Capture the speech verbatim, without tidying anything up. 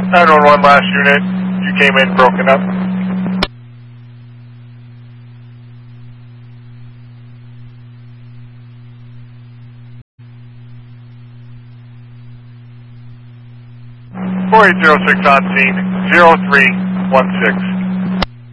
nine one one last unit, you came in broken up. four eight zero six on scene, zero three one six.